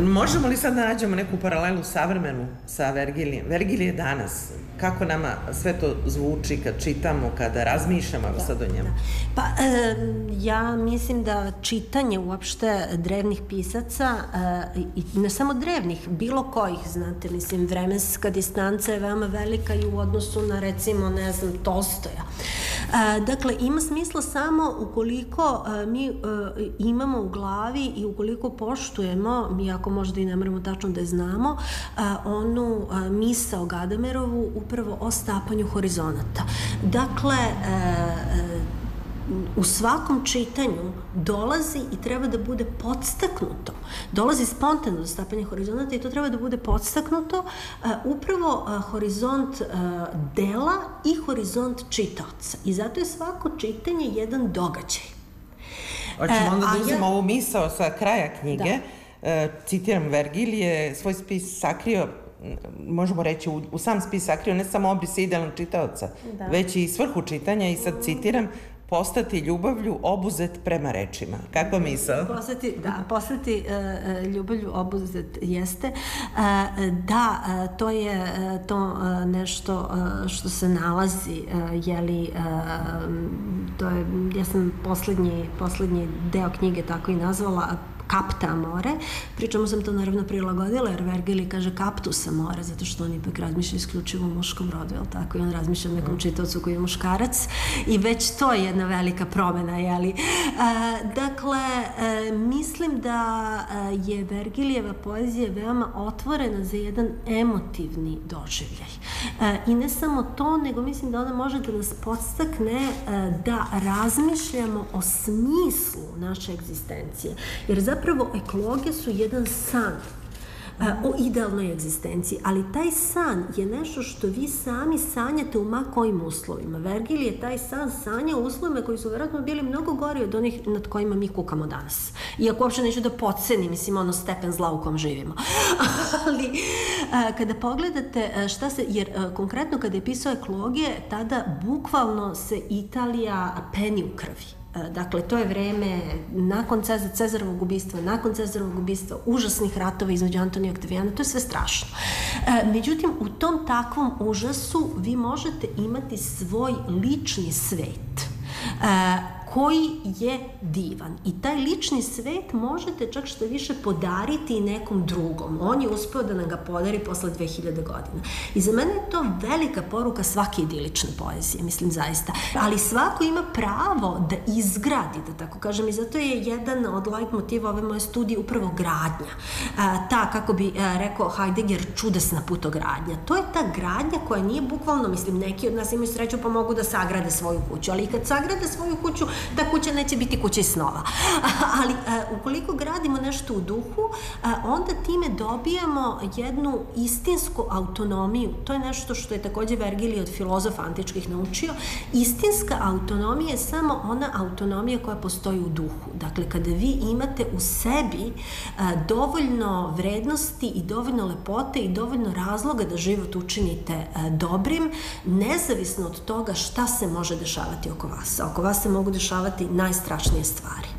Možemo li sad da nađemo neku paralelu savremenu sa Vergilijem? Vergilije danas, kako nama sve to zvuči kad čitamo, kada razmišljamo sad o njemu? Pa, ja mislim da čitanje uopšte drevnih pisaca, i ne samo drevnih, bilo kojih, znate, mislim, vremenska distanca je veoma velika i u odnosu na, recimo, ne znam, Tolstoja. Dakle, ima smisla samo ukoliko mi imamo u glavi i ukoliko poštujemo, iako možda i ne moramo tačno da je znamo, onu misao Gadamerovu upravo o stapanju horizonata. Dakle, u svakom čitanju dolazi i treba da bude podstaknuto. Dolazi spontano do stapanja horizonata i to treba da bude podstaknuto upravo horizont dela i horizont čitaoca. I zato je svako čitanje jedan događaj. Hoćemo onda da uzemo ovu misao sa kraja knjige. Citiram, Vergilije svoj spis sakrio, možemo reći, u sam spis sakrio ne samo obrise idealnog čitaoca, već i svrhu čitanja, i sad citiram, postati ljubavlju obuzet prema rečima. Kakva misao? Postati ljubavlju obuzet jeste. Da, to je to nešto što se nalazi, jeli, to je, ja sam poslednji deo knjige tako i nazvala, Capta amore, pričamo sam to naravno prilagodila, jer Vergili kaže Captus amore, zato što on ipak razmišlja isključivo o muškom rodu, jel tako? I on razmišlja o nekom čitaocu koji je muškarac i već to je jedna velika promena, jeli? Dakle, mislim da je Vergilijeva poezija veoma otvorena za jedan emotivni doživljaj. I ne samo to, nego mislim da ona može da nas podstakne da razmišljamo o smislu naše egzistencije. Jer zapravo ekologije su jedan san o idealnoj egzistenciji, ali taj san je nešto što vi sami sanjate u ma kojim uslovima. Vergil je taj san sanja u uslovima koji su verovatno bili mnogo gori od onih nad kojima mi kukamo danas. Iako uopšte neću da podcenim, mislim, ono stepen zla u kom živimo. Ali kada pogledate šta se, jer konkretno kada je pisao ekologije, tada bukvalno se Italija peni u krvi. Dakle, to je vreme nakon Cezarovog ubistva, užasnih ratova između Antonija i Oktavijana, to je sve strašno. Međutim, u tom takvom užasu vi možete imati svoj lični svet koji je divan. I taj lični svet možete čak što više podariti i nekom drugom. On je uspeo da nam ga podari posle 2000 godina. I za mene je to velika poruka svake idilične poezije, mislim zaista. Ali svako ima pravo da izgradi, da tako kažem, i zato je jedan od leitmotiva ove moje studije upravo gradnja. Ta, kako bi rekao Heidegger, čudesna putogradnja. To je ta gradnja koja nije bukvalno, mislim, neki od nas imaju sreću pa mogu da sagrade svoju kuću, ali kad sagrade svoju kuću, ta kuća neće biti kuća iz snova. Ali ukoliko gradimo nešto u duhu, onda time dobijamo jednu istinsku autonomiju. To je nešto što je takođe Vergilij od filozofa antičkih naučio. Istinska autonomija je samo ona autonomija koja postoji u duhu. Dakle, kada vi imate u sebi dovoljno vrednosti i dovoljno lepote i dovoljno razloga da život učinite dobrim, nezavisno od toga šta se može dešavati oko vas. Oko vas se mogu dešavati najstrašnije stvari.